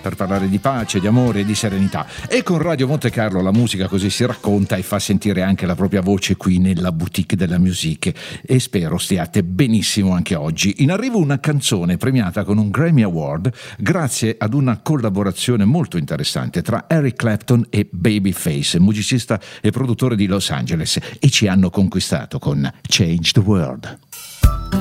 per parlare di pace, di amore e di serenità. E con Radio Monte Carlo la musica così si racconta e fa sentire anche la propria voce qui nella boutique della musique, e spero stiate benissimo anche oggi. In arrivo una canzone premiata con un Grammy Award grazie ad una collaborazione molto interessante tra Eric Clapton e Babyface, musicista e produttore di Los Angeles, e ci hanno conquistato con Change the World.